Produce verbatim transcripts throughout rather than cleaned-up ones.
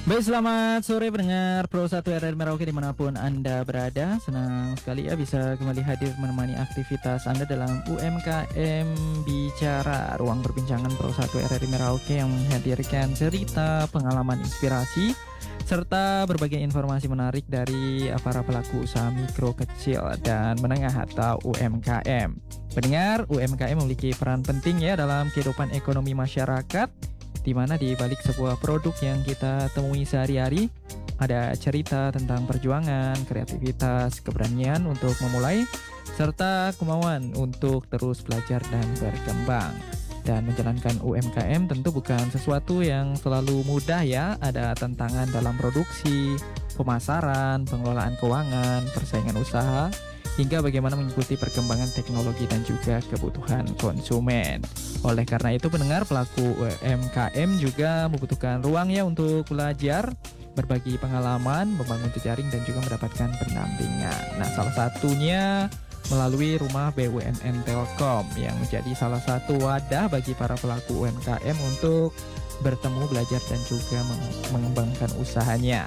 Baik, selamat sore pendengar Pro satu R R Merauke dimanapun Anda berada. Senang sekali ya bisa kembali hadir menemani aktivitas Anda dalam U M K M Bicara, ruang perbincangan Pro satu R R Merauke yang menghadirkan cerita, pengalaman, inspirasi, serta berbagai informasi menarik dari para pelaku usaha mikro, kecil, dan menengah atau U M K M. Pendengar, U M K M memiliki peran penting ya dalam kehidupan ekonomi masyarakat, di mana di balik sebuah produk yang kita temui sehari-hari ada cerita tentang perjuangan, kreativitas, keberanian untuk memulai, serta kemauan untuk terus belajar dan berkembang. Dan menjalankan U M K M tentu bukan sesuatu yang selalu mudah ya. Ada tantangan dalam produksi, pemasaran, pengelolaan keuangan, persaingan usaha, hingga bagaimana mengikuti perkembangan teknologi dan juga kebutuhan konsumen. Oleh karena itu pendengar, pelaku U M K M juga membutuhkan ruang ya untuk belajar, berbagi pengalaman, membangun jejaring dan juga mendapatkan pendampingan. Nah, salah satunya melalui rumah B U M N Telkom yang menjadi salah satu wadah bagi para pelaku U M K M untuk bertemu, belajar dan juga mengembangkan usahanya.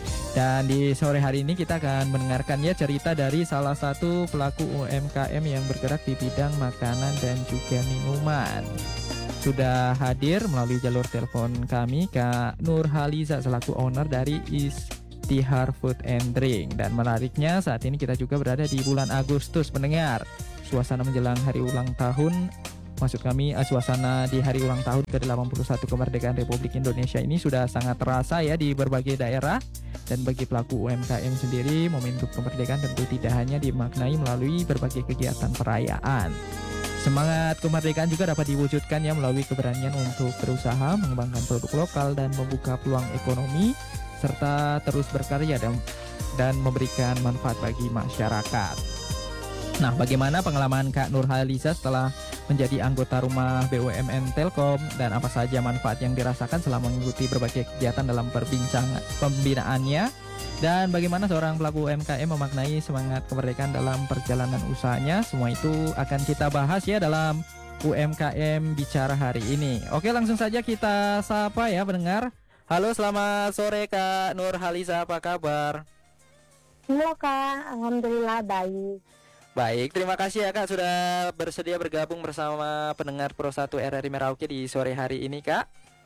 Dan di sore hari ini kita akan mendengarkan ya cerita dari salah satu pelaku U M K M yang bergerak di bidang makanan dan juga minuman. Sudah hadir melalui jalur telepon kami Kak Nurhaliza selaku owner dari Istihar Food and Drink. Dan menariknya saat ini kita juga berada di bulan Agustus pendengar. Suasana menjelang hari ulang tahun, maksud kami suasana di hari ulang tahun ke delapan puluh satu kemerdekaan Republik Indonesia ini sudah sangat terasa ya di berbagai daerah. Dan bagi pelaku U M K M sendiri, momentum kemerdekaan tentu tidak hanya dimaknai melalui berbagai kegiatan perayaan. Semangat kemerdekaan juga dapat diwujudkan ya melalui keberanian untuk berusaha, mengembangkan produk lokal dan membuka peluang ekonomi, serta terus berkarya dan, dan memberikan manfaat bagi masyarakat. Nah, bagaimana pengalaman Kak Nurhaliza setelah menjadi anggota rumah B U M N Telkom dan apa saja manfaat yang dirasakan selama mengikuti berbagai kegiatan dalam perbincangan pembinaannya, dan bagaimana seorang pelaku U M K M memaknai semangat kemerdekaan dalam perjalanan usahanya, semua itu akan kita bahas ya dalam U M K M Bicara hari ini. Oke, langsung saja kita sapa ya pendengar. Halo, selamat sore Kak Nurhaliza, apa kabar? Halo Kak, Alhamdulillah baik. Baik, terima kasih ya Kak sudah bersedia bergabung bersama pendengar Pro satu R R I Merauke di sore hari ini Kak.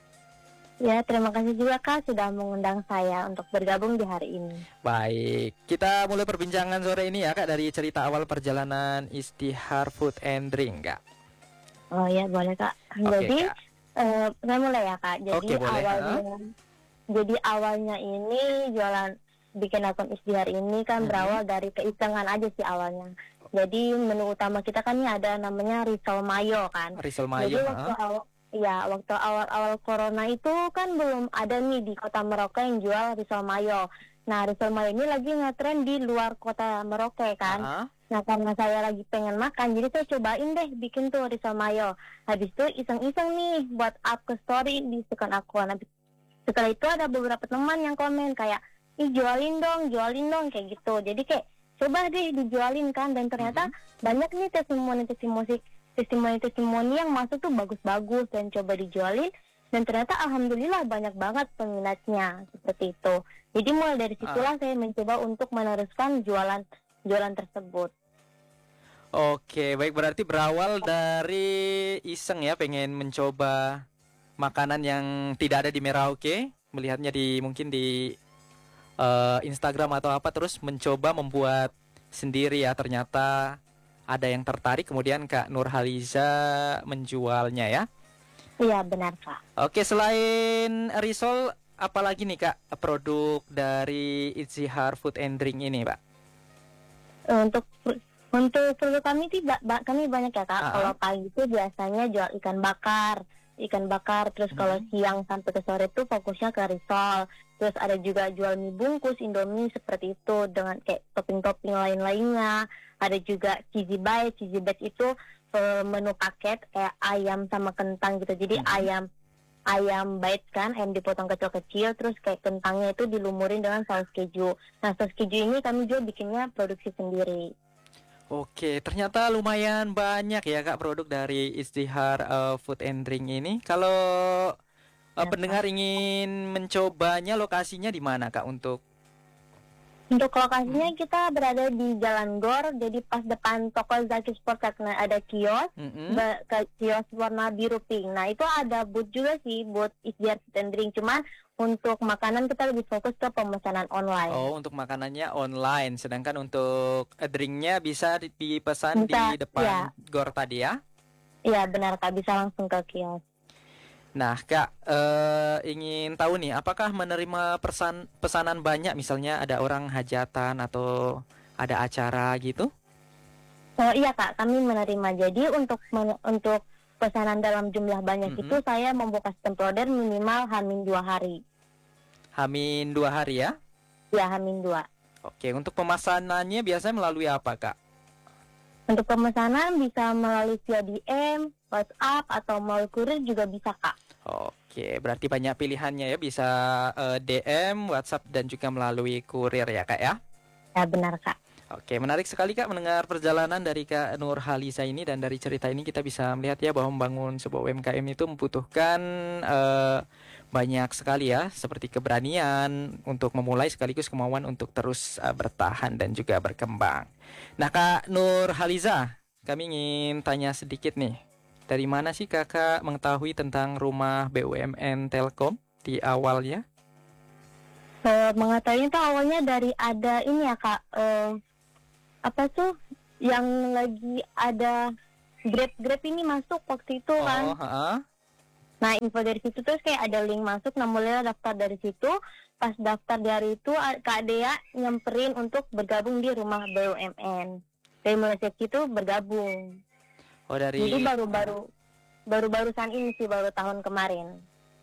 Ya, terima kasih juga Kak sudah mengundang saya untuk bergabung di hari ini. Baik, kita mulai perbincangan sore ini ya Kak dari cerita awal perjalanan Istihar Food and Drink Kak. Oh ya, boleh Kak. Oke, Jadi, Kak. Uh, saya mulai ya Kak. Jadi Oke, boleh, awalnya, ha? jadi awalnya ini jualan bikin akun Istihar ini kan hmm. berawal dari keisengan aja sih awalnya. Jadi menu utama kita kan ini ada namanya risol mayo kan. Risol mayo. Jadi waktu awal, ya waktu awal-awal corona itu kan belum ada nih di kota Merauke yang jual risol mayo. Nah, risol mayo ini lagi ngetren di luar kota Merauke kan. Uh-huh. Nah, karena saya lagi pengen makan, jadi saya cobain deh bikin tuh risol mayo. Habis itu iseng-iseng nih buat up ke story di second akun. Habis setelah itu ada beberapa teman yang komen kayak, ih jualin dong, jualin dong kayak gitu. Jadi kayak coba deh dijualin kan, dan ternyata mm-hmm. banyak nih testimoni-testimoni testimoni-testimoni yang masuk tuh bagus-bagus dan coba dijualin, dan ternyata alhamdulillah banyak banget peminatnya seperti itu. Jadi mulai dari situlah ah. saya mencoba untuk meneruskan jualan jualan tersebut. Oke, baik, berarti berawal dari iseng ya, pengen mencoba makanan yang tidak ada di Merauke, melihatnya di mungkin di Uh, Instagram atau apa, terus mencoba membuat sendiri ya. Ternyata ada yang tertarik, kemudian Kak Nurhaliza menjualnya ya. Iya benar Kak. Oke, selain risol apalagi nih Kak produk dari Istihar Food and Drink ini Pak? Untuk untuk produk kami tidak, kami banyak ya Kak. Uh-huh. Kalau pagi itu biasanya jual ikan bakar ikan bakar, terus hmm. kalau siang sampai ke sore itu fokusnya ke risol. Terus ada juga jual mie bungkus, Indomie seperti itu dengan kayak topping-topping lain-lainnya. Ada juga cheesy bite, cheesy bite itu uh, menu paket kayak ayam sama kentang gitu. Jadi hmm. ayam ayam bite kan, ayam dipotong kecil-kecil, terus kayak kentangnya itu dilumurin dengan saus keju. Nah, saus keju ini kami juga bikinnya produksi sendiri. Oke, ternyata lumayan banyak ya Kak produk dari Istihar uh, Food and Drink ini. Kalau uh, pendengar ingin mencobanya, lokasinya di mana Kak untuk? Untuk lokasinya kita berada di Jalan Gor, jadi pas depan toko Zaki Sport karena ada kios, Mm-hmm. be- ke- kios warna biru pink. Nah itu ada booth juga sih, booth Isbiar Food and Drink. Cuman untuk makanan kita lebih fokus ke pemesanan online. Oh, untuk makanannya online, sedangkan untuk eh, drinknya bisa di- dipesan Bisa, di depan ya. Gor tadi ya? Iya benar Kak, bisa langsung ke kios. Nah, Kak, eh, ingin tahu nih, apakah menerima pesan pesanan banyak, misalnya ada orang hajatan atau ada acara gitu? Oh iya Kak, kami menerima. Jadi untuk men- untuk pesanan dalam jumlah banyak Mhm. itu saya membuka sistem order minimal hamin dua hari. Hamin dua hari ya? Ya hamin dua. Oke, untuk pemesanannya biasanya melalui apa, Kak? Untuk pemesanan bisa melalui via D M, WhatsApp, atau melalui kurir juga bisa Kak. Oke, berarti banyak pilihannya ya, bisa eh, D M, WhatsApp, dan juga melalui kurir ya, Kak ya? Ya benar Kak. Oke, menarik sekali Kak mendengar perjalanan dari Kak Nur Halisa ini, dan dari cerita ini kita bisa melihat ya bahwa membangun sebuah U M K M itu membutuhkan eh, banyak sekali ya, seperti keberanian untuk memulai sekaligus kemauan untuk terus eh, bertahan dan juga berkembang. Nah Kak Nur Halisa, kami ingin tanya sedikit nih, dari mana sih Kakak mengetahui tentang rumah B U M N Telkom di awalnya? Eh, mengetahui itu awalnya dari ada ini ya Kak, eh, apa tuh yang lagi ada Grab-Grab ini masuk waktu itu kan. Oh, ha-ha. Nah info dari situ terus kayak ada link masuk, nah mulai daftar dari situ. Pas daftar dari itu a- Kak Dea nyamperin untuk bergabung di rumah B U M N. Dari mulai dari situ bergabung. Oh dari. Jadi baru-baru baru-barusan ini sih, baru tahun kemarin.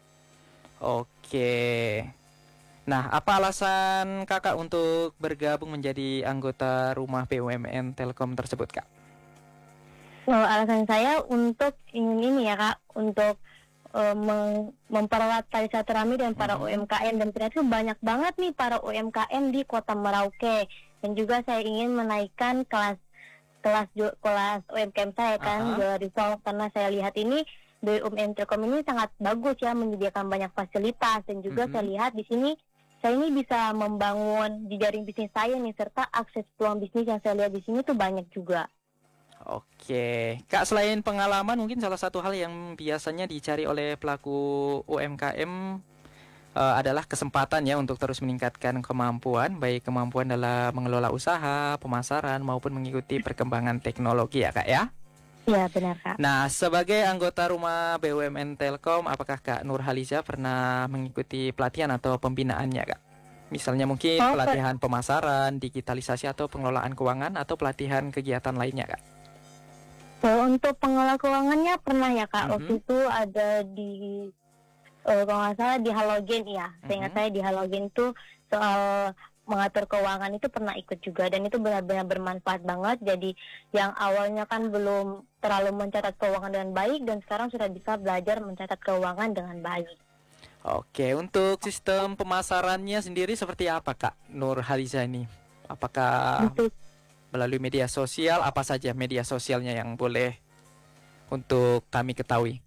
Oke. Nah, apa alasan Kakak untuk bergabung menjadi anggota rumah B U M N Telkom tersebut, Kak? Nah, alasan saya untuk ingin ini ya Kak, untuk uh, mem- mempererat tali silaturahmi dan para Mhm. U M K M, dan ternyata banyak banget nih para U M K M di Kota Merauke. Dan juga saya ingin menaikkan kelas kelas ju- kelas U M K M saya kan, Aha. Jawa Risol, karena saya lihat ini B U M N Telkom ini sangat bagus ya, menyediakan banyak fasilitas, dan juga Mhm. saya lihat di sini saya ini bisa membangun jejaring bisnis saya nih, serta akses peluang bisnis yang saya lihat di sini tuh banyak juga. Oke, Kak, selain pengalaman, mungkin salah satu hal yang biasanya dicari oleh pelaku U M K M eh, adalah kesempatan ya untuk terus meningkatkan kemampuan, baik kemampuan dalam mengelola usaha, pemasaran, maupun mengikuti perkembangan teknologi ya, Kak ya? Iya benar Kak. Nah, sebagai anggota rumah B U M N Telkom, apakah Kak Nur Halisa pernah mengikuti pelatihan atau pembinaannya, Kak? Misalnya mungkin Oh, pelatihan pemasaran, digitalisasi, atau pengelolaan keuangan, atau pelatihan kegiatan lainnya, Kak? Kalau untuk pengelola keuangannya pernah ya Kak, Mhm. waktu itu ada di eh, kalau nggak salah di Halogen ya, seingat Mhm. saya di Halogen itu soal mengatur keuangan itu pernah ikut juga, dan itu benar-benar bermanfaat banget. Jadi yang awalnya kan belum terlalu mencatat keuangan dengan baik, dan sekarang sudah bisa belajar mencatat keuangan dengan baik. Oke, untuk sistem pemasarannya sendiri seperti apa, Kak Nur Halisa ini? Apakah Untuk melalui media sosial? Apa saja media sosialnya yang boleh untuk kami ketahui?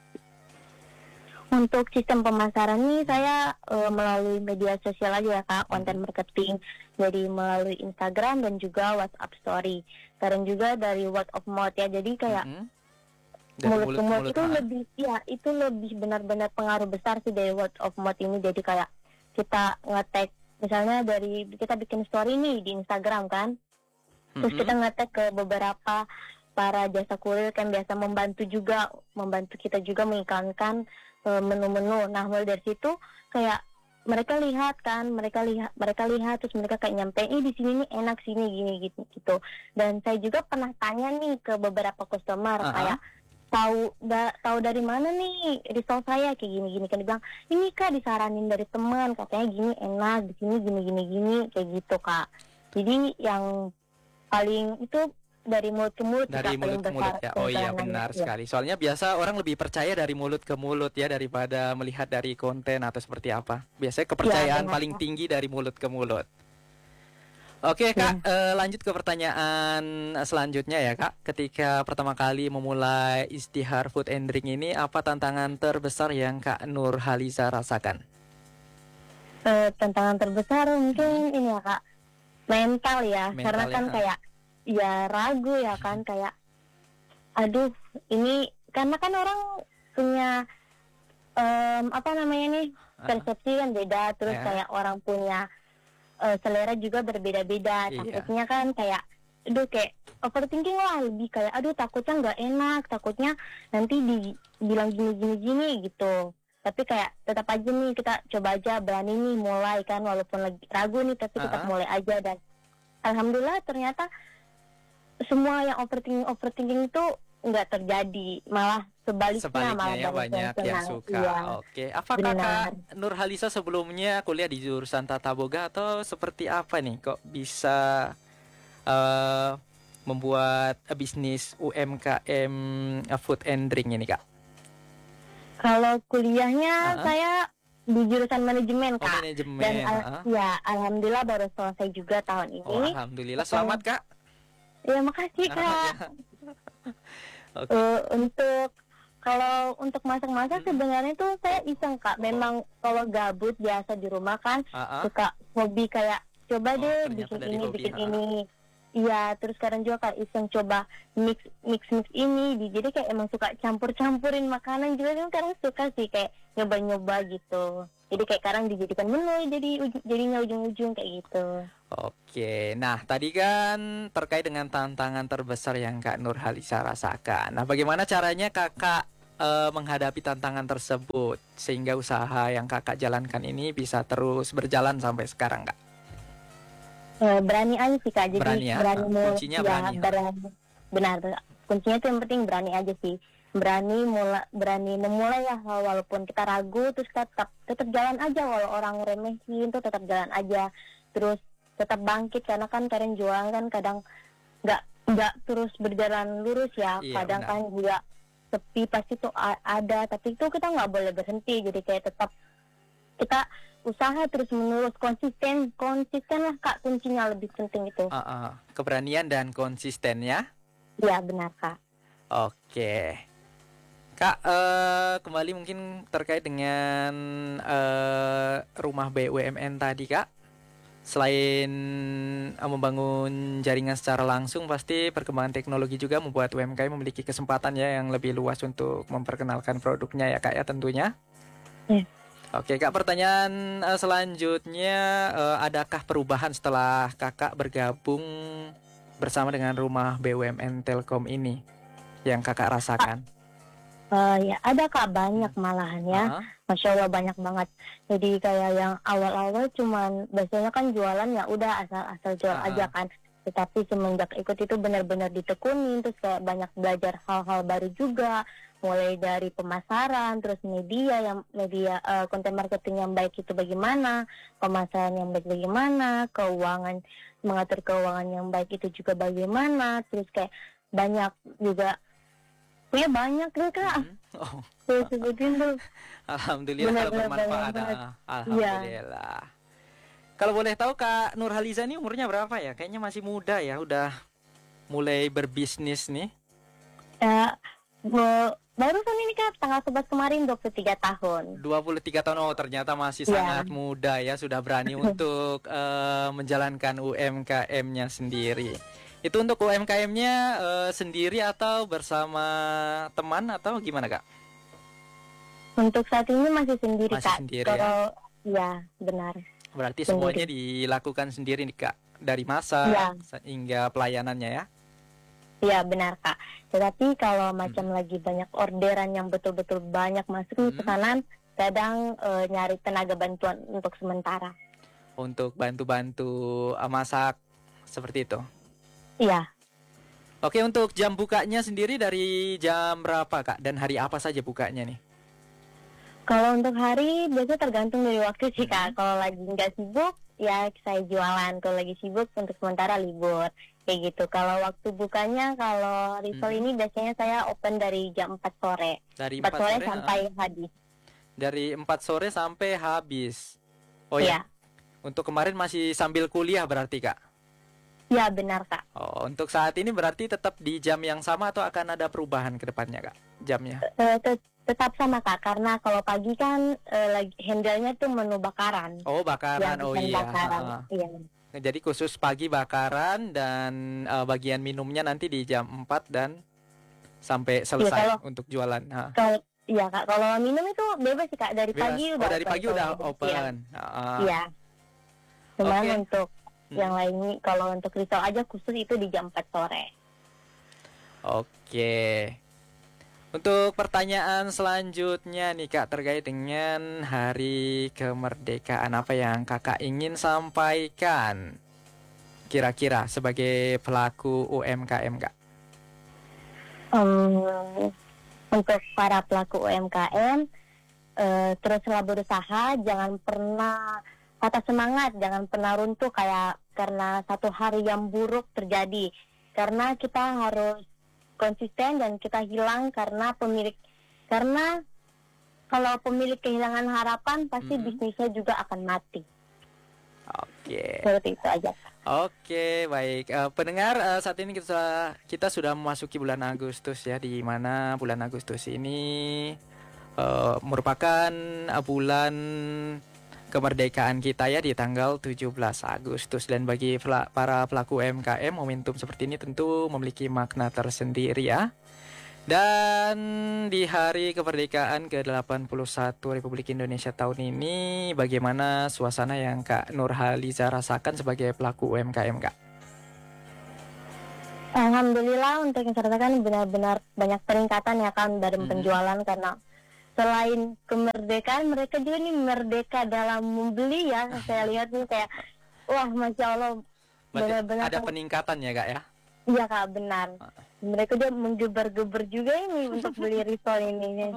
Untuk sistem pemasaran nih saya eh, melalui media sosial aja ya Kak, konten marketing. Jadi melalui Instagram dan juga WhatsApp story. Kadang juga dari word of mouth ya. Jadi kayak Mhm. Dari mulut mulut ke ke mulut mulut, itu ha? lebih, ya itu lebih benar-benar pengaruh besar sih dari word of mouth ini. Jadi kayak kita nge-tag, misalnya dari kita bikin story nih di Instagram kan, terus Mhm. kita nge-tag ke beberapa para jasa kurir kan, biasa membantu juga, membantu kita juga mengiklankan eh, menu-menu. Nah mulai dari situ kayak mereka lihat kan, mereka lihat, mereka lihat terus mereka kayak nyampein, ih di sini nih enak, sini gini gitu gitu. Dan saya juga pernah tanya nih ke beberapa customer, Aha. kayak tahu da, tahu dari mana nih result saya kayak gini gini, kan dibilang ini Kak disaranin dari teman, katanya gini enak, di sini gini gini gini kayak gitu Kak. Jadi yang paling itu dari mulut ke mulut sih, Dari Kak, paling mulut ke mulut besar ya. Oh iya, penerangannya. benar Iya. sekali. Soalnya biasa orang lebih percaya dari mulut ke mulut ya, daripada melihat dari konten atau seperti apa. Biasanya kepercayaan benar, paling Kak. tinggi dari mulut ke mulut. Oke Kak, uh, lanjut ke pertanyaan selanjutnya ya Kak. Ketika pertama kali memulai Istihar Food and Drink ini, apa tantangan terbesar yang Kak Nurhaliza rasakan? Uh, tantangan terbesar mungkin ini ya Kak, mental ya, mental karena kan ya, kayak ya ragu ya kan, kayak aduh ini karena kan orang punya um, apa namanya nih persepsi kan beda, terus kayak orang punya Uh, selera juga berbeda-beda. Iya. Takutnya kan kayak aduh kayak overthinking lah, lebih kayak aduh takutnya nggak enak, takutnya nanti dibilang gini-gini-gini gitu. Tapi kayak tetap aja nih kita coba aja, berani nih mulai kan, walaupun lagi ragu nih tapi tetap uh-huh. mulai aja. Dan alhamdulillah ternyata semua yang overthinking overthinking itu nggak terjadi, malah sebaliknya, sebaliknya malah ya, banyak yang, yang suka. Iya. Oke, apakah Kak Nurhaliza sebelumnya kuliah di jurusan Tata Boga atau seperti apa nih kok bisa uh, membuat uh, bisnis U M K M uh, Food and Drink ini Kak? Kalau kuliahnya uh-huh. saya di jurusan manajemen Kak. Oh, manajemen. Dan al- uh-huh. ya alhamdulillah baru selesai juga tahun ini. Oh, alhamdulillah, selamat Kak. Ya makasih Kak. Okay. Uh, untuk kalau untuk masak-masak hmm. sebenarnya tuh saya iseng Kak. Memang kalau gabut biasa di rumah kan uh-uh. suka hobi kayak coba oh, deh bikin ini hobi, bikin uh-uh. ini. Iya, terus sekarang juga kayak iseng coba mix mix mix ini. Jadi kayak emang suka campur-campurin makanan juga kan, kadang suka sih kayak nyoba-nyoba gitu. Jadi kayak sekarang dijadikan menu, jadi jadinya ujung-ujung kayak gitu. Oke, nah tadi kan terkait dengan tantangan terbesar yang Kak Nurhaliza rasakan. Nah, bagaimana caranya Kakak uh, menghadapi tantangan tersebut sehingga usaha yang Kakak jalankan ini bisa terus berjalan sampai sekarang, Kak? Uh, berani aja sih Kak, jadi berani, ya? berani nah, kuncinya ya, berani. berani. Benar, kuncinya itu yang penting berani aja sih. Berani mulai, berani memulai ya, walaupun kita ragu, terus kita tetap tetap jalan aja, walau orang remehin tuh tetap jalan aja, terus tetap bangkit, karena kan kadang jualan kan kadang nggak nggak terus berjalan lurus ya, iya, kadang benar. Kan juga sepi pasti tuh ada, tapi itu kita nggak boleh berhenti, jadi kayak tetap kita usaha terus menerus, konsisten konsisten lah Kak, kuncinya lebih penting itu. Uh, uh, keberanian dan konsisten ya. Iya benar Kak. Oke. Kak, uh, kembali mungkin terkait dengan uh, rumah B U M N tadi Kak. Selain uh, membangun jaringan secara langsung, pasti perkembangan teknologi juga membuat U M K M memiliki kesempatan ya yang lebih luas untuk memperkenalkan produknya ya Kak ya tentunya. Yeah. Oke Kak, pertanyaan uh, selanjutnya, uh, adakah perubahan setelah Kakak bergabung bersama dengan rumah B U M N Telkom ini yang Kakak rasakan? Uh, ya ada Kak, banyak malahan ya. Uh-huh. Masya Allah banyak banget. Jadi kayak yang awal-awal cuman biasanya kan jualan ya udah asal-asal jual uh-huh. aja kan. Tetapi semenjak ikut itu benar-benar ditekunin, terus kayak banyak belajar hal-hal baru juga. Mulai dari pemasaran, terus media yang media uh, konten marketing yang baik itu bagaimana, pemasaran yang baik bagaimana, keuangan, mengatur keuangan yang baik itu juga bagaimana, terus kayak banyak juga. Ya banyak deh Kak. Hmm. Oh. Tuh, sebutin tuh. Alhamdulillah benar, kalau bermanfaat. Alhamdulillah. Ya. Kalau boleh tahu Kak Nurhaliza ini umurnya berapa ya? Kayaknya masih muda ya, udah mulai berbisnis nih. Ya, uh, barusan ini Kak, tanggal sebelas kemarin dua puluh tiga tahun. dua puluh tiga tahun, oh ternyata masih ya. Sangat muda ya, sudah berani untuk uh, menjalankan U M K M-nya sendiri. Itu untuk U M K M-nya uh, sendiri atau bersama teman atau gimana Kak? Untuk saat ini masih sendiri masih Kak. Sendiri, Kalau ya? ya benar. Berarti sendiri. Semuanya dilakukan sendiri nih Kak, dari masa ya. Hingga pelayanannya ya? Iya benar Kak. Tetapi kalau macam hmm. lagi banyak orderan yang betul-betul banyak masuk hmm. ke kanan, kadang uh, nyari tenaga bantuan untuk sementara. Untuk bantu-bantu uh, masak seperti itu? Iya. Oke, untuk jam bukanya sendiri dari jam berapa Kak? Dan hari apa saja bukanya nih? Kalau untuk hari biasanya tergantung dari waktu sih Kak. Hmm. Kalau lagi nggak sibuk ya saya jualan. Kalau lagi sibuk untuk sementara libur. Kayak gitu. Kalau waktu bukanya, kalau Risol hmm. ini biasanya saya open dari jam empat sore. Dari empat sore, sore sampai uh. habis. Dari empat sore sampai habis. Oh ya. Untuk kemarin masih sambil kuliah berarti Kak? Ya benar Kak. Oh, untuk saat ini berarti tetap di jam yang sama atau akan ada perubahan ke depannya Kak, jamnya? Eh, tet- tetap sama Kak, karena kalau pagi kan eh, lagi handle-nya tuh menu bakaran. Oh, Ya, bakaran. Oh bukan iya. bakaran. Heeh. Iya. Jadi khusus pagi bakaran dan eh, bagian minumnya nanti di jam empat dan sampai Iya selesai kalau untuk jualan. Ha. kalau iya Kak, kalau minum itu bebas sih Kak, dari Bebas. pagi Oh, udah dari open pagi kalau udah udah siang. open. Heeh. Iya. Cuman Oke. untuk Hmm. yang lain kalau untuk risol aja khusus itu di jam empat sore. Oke. Untuk pertanyaan selanjutnya nih Kak, terkait dengan Hari Kemerdekaan, apa yang Kakak ingin sampaikan kira-kira sebagai pelaku U M K M Kak? Um, untuk para pelaku U M K M, eh, teruslah berusaha, jangan pernah patah semangat, jangan pernah runtuh kayak karena satu hari yang buruk terjadi. Karena kita harus konsisten dan kita hilang karena pemilik karena kalau pemilik kehilangan harapan pasti Hmm. bisnisnya juga akan mati. Oke. Seperti itu aja. Oke, baik. Eh, pendengar, eh, saat ini kita kita sudah memasuki bulan Agustus ya, di mana bulan Agustus ini eh, merupakan eh, bulan kemerdekaan kita ya, di tanggal tujuh belas Agustus, dan bagi pela- para pelaku U M K M momentum seperti ini tentu memiliki makna tersendiri ya. Dan di hari kemerdekaan ke delapan puluh satu Republik Indonesia tahun ini, bagaimana suasana yang Kak Nurhaliza rasakan sebagai pelaku U M K M Kak? Alhamdulillah untuk yang saya rasakan benar-benar banyak peningkatan ya kan dari Mhm. penjualan, karena selain kemerdekaan mereka juga nih merdeka dalam membeli ya. Saya lihat nih kayak wah masya Allah, Berarti benar-benar ada peningkatan ya Kak ya? iya Kak, benar. Mereka juga menggeber-geber juga ini untuk beli risol ini.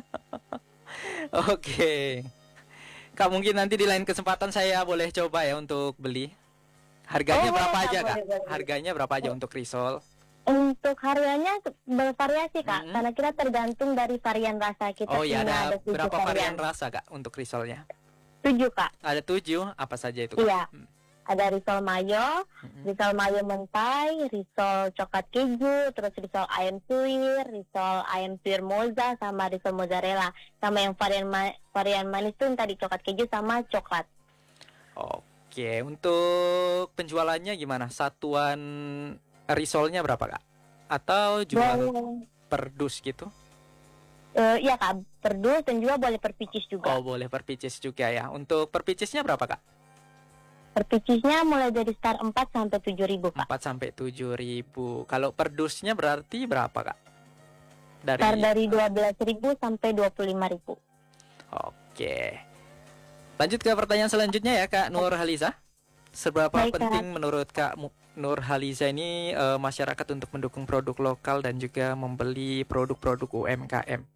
Oke. Kak, mungkin nanti di lain kesempatan saya boleh coba ya untuk beli. Harganya Oh, berapa boleh, aja Kak, Kak? boleh, boleh. Harganya berapa aja untuk risol? Untuk harganya bervariasi Kak, Mhm. karena kita tergantung dari varian rasa kita. Oh iya, punya ada tujuh berapa varian rasa Kak untuk risolnya? Tujuh Kak. Ada tujuh, apa saja itu Kak? Iya. Hmm. Ada risol mayo, Mhm. risol mayo mentai, risol coklat keju, terus risol ayam suwir, risol ayam suwir moza, sama risol mozzarella. Sama yang varian ma- varian manis tuh yang tadi coklat keju sama coklat. Oke, untuk penjualannya gimana? Satuan risolnya berapa Kak? Atau jual Boleh. per dus gitu? Eh, iya Kak, per dus dan juga boleh per picis juga. Oh, boleh per pieces juga ya. Untuk per piecesnya berapa Kak? Per picisnya mulai dari start empat sampai tujuh ribu Kak. empat sampai tujuh ribu. Kalau per dusnya berarti berapa Kak? Dari Start dari dua belas ribu sampai dua puluh lima ribu. Oke. Lanjut ke pertanyaan selanjutnya ya Kak Nurhaliza. Seberapa Baik, Kak. penting menurut Kak Mu- Nurhaliza ini eh, masyarakat untuk mendukung produk lokal dan juga membeli produk-produk U M K M?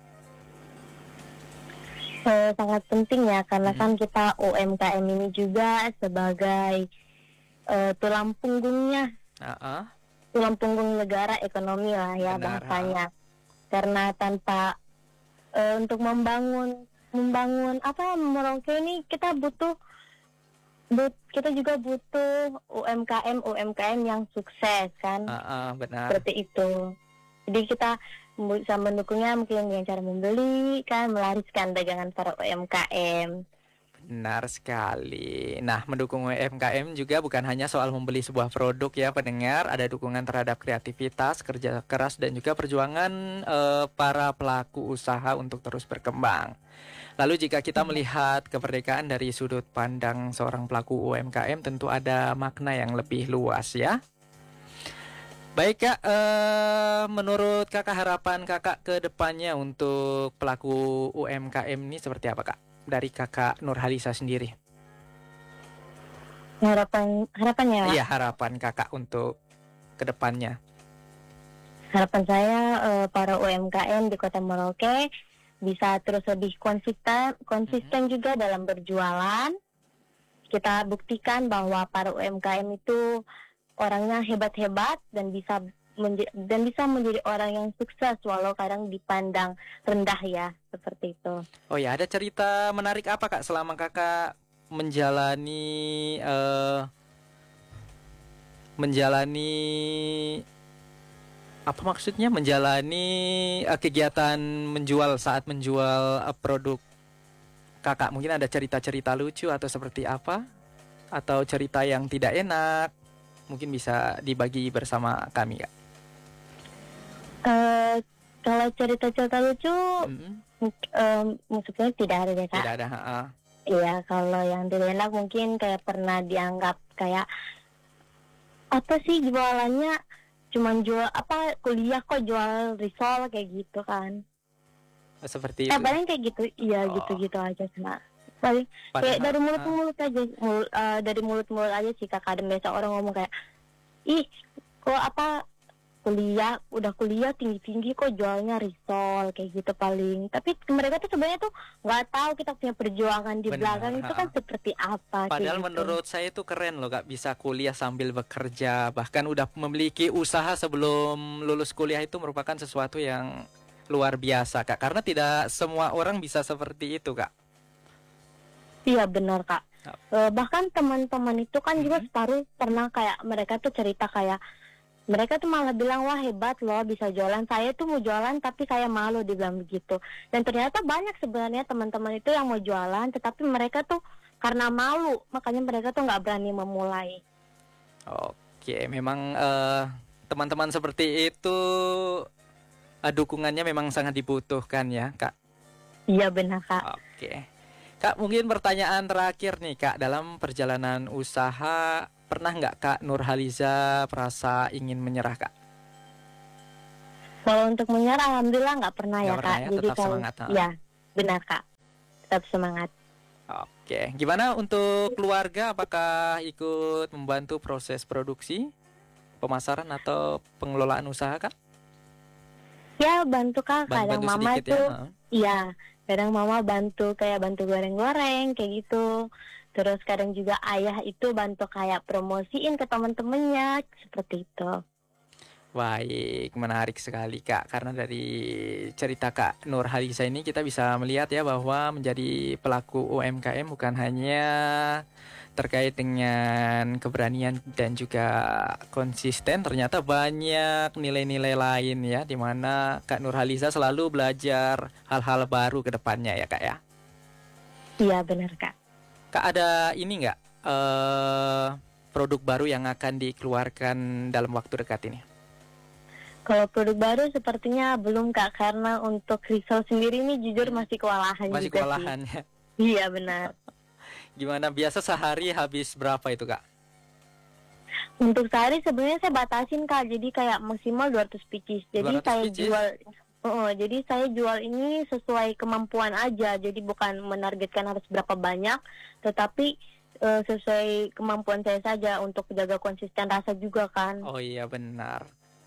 Eh, sangat penting ya, karena Mhm. kan kita U M K M ini juga sebagai eh, tulang punggungnya, Ah, tulang punggung negara ekonomi lah ya Benar, bahasanya. Karena tanpa eh, untuk membangun membangun apa Merauke ini kita butuh but, kita juga butuh U M K M U M K M yang sukses kan, ah, ah, benar. seperti itu. Jadi kita bisa mendukungnya mungkin dengan cara membeli kan, melariskan dagangan para U M K M. Benar sekali. Nah, mendukung U M K M juga bukan hanya soal membeli sebuah produk ya pendengar, ada dukungan terhadap kreativitas, kerja keras, dan juga perjuangan eh, para pelaku usaha untuk terus berkembang. Lalu jika kita melihat kemerdekaan dari sudut pandang seorang pelaku U M K M, tentu ada makna yang lebih luas ya. Baik Kak, eh, menurut Kakak harapan Kakak ke depannya untuk pelaku U M K M ini seperti apa Kak? Dari Kakak Nurhaliza sendiri. Harapan harapannya Iya, harapan Kakak untuk ke depannya. harapan saya eh, para U M K M di Kota Merauke bisa terus lebih konsisten konsisten juga dalam berjualan. Kita buktikan bahwa para U M K M itu orangnya hebat-hebat dan bisa menja- dan bisa menjadi orang yang sukses walau kadang dipandang rendah ya, seperti itu. Oh ya, ada cerita menarik apa Kak selama Kakak menjalani eh, menjalani apa maksudnya menjalani uh, kegiatan menjual saat menjual uh, produk kakak? Mungkin ada cerita-cerita lucu atau seperti apa? Atau cerita yang tidak enak? Mungkin bisa dibagi bersama kami, Kak. Uh, kalau cerita-cerita lucu, mm-hmm. um, maksudnya tidak ada ya, Kak? Tidak ada, uh. Iya, kalau yang tidak enak mungkin kayak pernah dianggap kayak apa sih jualannya cuman jual apa kuliah kok jual risol kayak gitu kan. Seperti itu. Eh, paling kayak gitu, iya oh. gitu-gitu aja sih. Paling Padahal, kayak dari mulut ke mulut aja, mul, uh, dari mulut-mulut aja sih Kak. Kadang biasa orang ngomong kayak, ih kok apa kuliah udah kuliah tinggi-tinggi kok jualnya risol kayak gitu paling. Tapi mereka tuh sebenarnya tuh nggak tahu kita punya perjuangan di Benar, belakang ha. itu kan seperti apa. Padahal gitu. menurut saya itu keren loh Kak, bisa kuliah sambil bekerja, bahkan udah memiliki usaha sebelum lulus kuliah. Itu merupakan sesuatu yang luar biasa Kak, karena tidak semua orang bisa seperti itu Kak. Iya benar Kak. Oh. Uh, bahkan teman-teman itu kan hmm. juga separuh pernah kayak mereka tuh cerita kayak mereka tuh malah bilang wah hebat loh bisa jualan. Saya tuh mau jualan tapi saya malu dibilang begitu. Dan ternyata banyak sebenarnya teman-teman itu yang mau jualan tetapi mereka tuh karena malu makanya mereka tuh nggak berani memulai. Oke, memang uh, teman-teman seperti itu uh, dukungannya memang sangat dibutuhkan ya Kak. Iya benar Kak. Oke. Kak, mungkin pertanyaan terakhir nih Kak, dalam perjalanan usaha pernah nggak Kak Nurhaliza merasa ingin menyerah Kak? Kalau untuk menyerah alhamdulillah nggak pernah ya, ya Kak. Ya, jadi tetap kalau, semangat. Ya benar Kak, tetap semangat. Oke, gimana untuk keluarga? Apakah ikut membantu proses produksi, pemasaran atau pengelolaan usaha Kak? Ya bantu Kak, kadang bantu mama tuh, ya. Iya. Kadang mama bantu kayak bantu goreng-goreng kayak gitu. Terus kadang juga ayah itu bantu kayak promosiin ke teman-temannya seperti itu. Baik, menarik sekali Kak. Karena dari cerita Kak Nurhaliza ini kita bisa melihat ya bahwa menjadi pelaku U M K M bukan hanya terkait dengan keberanian dan juga konsisten, ternyata banyak nilai-nilai lain ya, di mana Kak Nurhaliza selalu belajar hal-hal baru ke depannya ya Kak ya. Iya benar Kak. Kak ada ini nggak uh, produk baru yang akan dikeluarkan dalam waktu dekat ini? Kalau produk baru sepertinya belum Kak, karena untuk risol sendiri ini jujur masih kewalahan masih juga kewalahan sih. Ya. Iya benar. Gimana biasa sehari habis berapa itu Kak? Untuk sehari sebenarnya saya batasin Kak, jadi kayak maksimal dua ratus pieces. Jadi saya pieces? jual uh, jadi saya jual ini sesuai kemampuan aja. Jadi bukan menargetkan harus berapa banyak, tetapi uh, sesuai kemampuan saya saja untuk jaga konsisten rasa juga kan. Oh iya benar.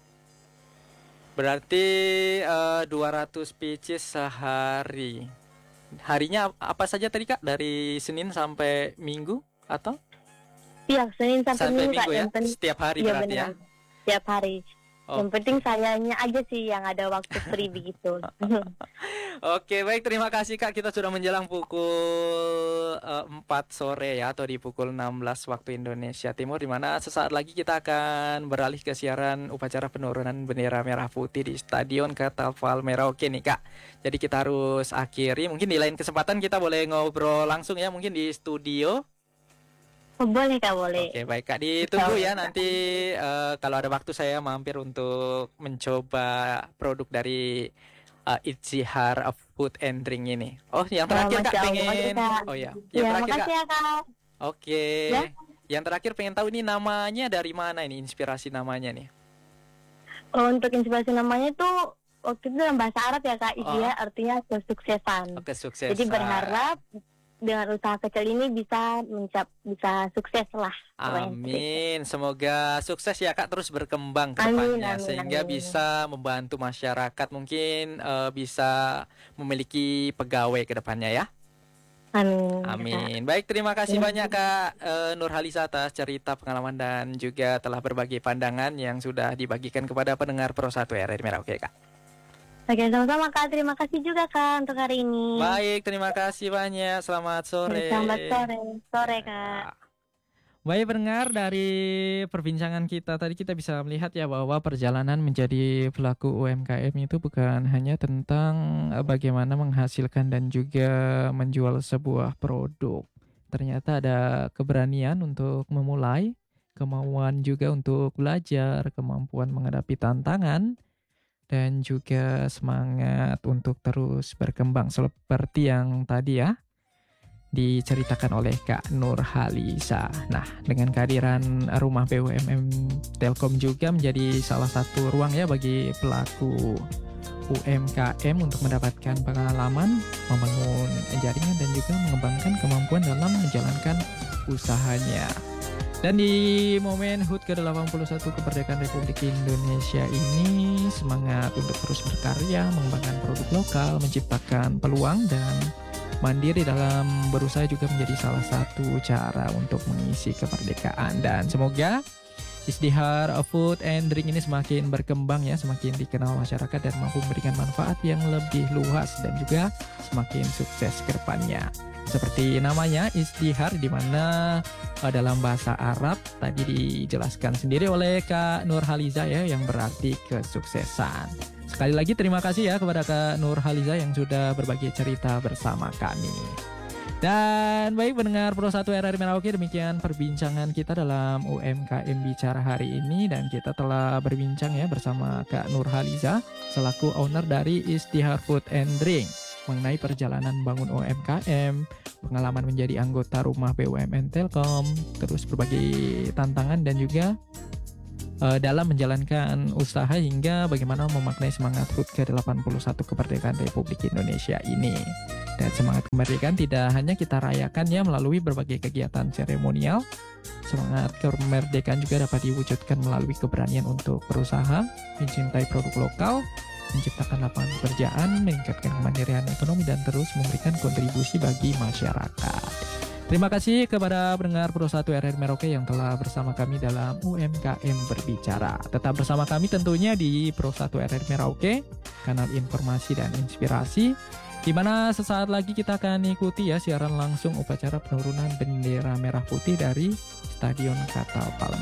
Berarti uh, dua ratus pieces sehari. Harinya apa saja tadi Kak? Dari Senin sampai Minggu atau? Iya, Senin sampai, sampai Minggu, Minggu Kak. ya? Pen- Setiap hari ya, berarti benar. ya? Setiap hari. Oh. Yang penting sayanya aja sih yang ada waktu free begitu. Oke, baik, terima kasih Kak. Kita sudah menjelang pukul uh, empat sore ya, atau di pukul enam belas waktu Indonesia Timur, di mana sesaat lagi kita akan beralih ke siaran upacara penurunan bendera merah putih di Stadion Katapal Merauke nih Kak. Jadi kita harus akhiri. Mungkin di lain kesempatan kita boleh ngobrol langsung ya, mungkin di studio. Oh, boleh Kak, boleh. Oke, baik Kak, ditunggu ya nanti uh, kalau ada waktu saya mampir untuk mencoba produk dari uh, Itzihar Food and Drink ini. Oh, yang terakhir oh, Kak pengen Kak. Oh ya, yang ya, terakhir Kak. Ya, Kak. Oke. Ya? Yang terakhir pengen tahu ini namanya dari mana ini, inspirasi namanya nih? Oh, untuk inspirasi namanya itu waktu itu dalam bahasa Arab ya Kak, oh. Iya artinya kesuksesan. Oh, kesuksesan. Jadi berharap dengan usaha kecil ini bisa mencap bisa sukses lah. Amin. Semoga sukses ya Kak, terus berkembang ke depannya sehingga amin. Bisa membantu masyarakat, mungkin uh, bisa memiliki pegawai ke depannya ya. Amin. Amin. Baik, terima kasih amin. Banyak Kak uh, Nurhaliza atas cerita pengalaman dan juga telah berbagi pandangan yang sudah dibagikan kepada pendengar Pro satu R R Merauke Kak. Oke, sama-sama Kak. Terima kasih juga Kak untuk hari ini. Baik, terima kasih banyak. Selamat sore. Selamat sore. Sore Kak. Baik pendengar, dari perbincangan kita tadi kita bisa melihat ya bahwa perjalanan menjadi pelaku U M K M itu bukan hanya tentang eh, bagaimana menghasilkan dan juga menjual sebuah produk. Ternyata ada keberanian untuk memulai, kemauan juga untuk belajar, kemampuan menghadapi tantangan, dan juga semangat untuk terus berkembang seperti yang tadi ya diceritakan oleh Kak Nurhaliza. Nah, dengan kehadiran rumah B U M M Telkom juga menjadi salah satu ruang ya bagi pelaku U M K M untuk mendapatkan pengalaman, membangun jaringan dan juga mengembangkan kemampuan dalam menjalankan usahanya. Dan di momen H U T ke delapan puluh satu kemerdekaan Republik Indonesia ini, semangat untuk terus berkarya, mengembangkan produk lokal, menciptakan peluang dan mandiri dalam berusaha juga menjadi salah satu cara untuk mengisi kemerdekaan. Dan semoga Isdihar Food and Drink ini semakin berkembang ya, semakin dikenal masyarakat dan mampu memberikan manfaat yang lebih luas dan juga semakin sukses ke depannya. Seperti namanya Isdihar, di mana uh, dalam bahasa Arab tadi dijelaskan sendiri oleh Kak Nurhaliza ya, yang berarti kesuksesan. Sekali lagi terima kasih ya kepada Kak Nurhaliza yang sudah berbagi cerita bersama kami. Dan baik pendengar Pro satu R R Merauke, demikian perbincangan kita dalam U M K M Bicara hari ini. Dan kita telah berbincang ya bersama Kak Nurhaliza selaku owner dari Isdihar Food and Drink mengenai perjalanan bangun U M K M, pengalaman menjadi anggota rumah B U M N Telkom, terus berbagai tantangan dan juga uh, dalam menjalankan usaha hingga bagaimana memaknai semangat H U T ke delapan puluh satu kemerdekaan Republik Indonesia ini. Dan semangat kemerdekaan tidak hanya kita rayakan ya melalui berbagai kegiatan seremonial. Semangat kemerdekaan juga dapat diwujudkan melalui keberanian untuk berusaha, mencintai produk lokal, menciptakan lapangan pekerjaan, meningkatkan kemandirian ekonomi, dan terus memberikan kontribusi bagi masyarakat. Terima kasih kepada pendengar Pro satu R R Merauke yang telah bersama kami dalam U M K M Berbicara. Tetap bersama kami tentunya di Pro satu R R Merauke, kanal informasi dan inspirasi, di mana sesaat lagi kita akan ikuti ya siaran langsung upacara penurunan bendera merah putih dari Stadion Katal Palembang.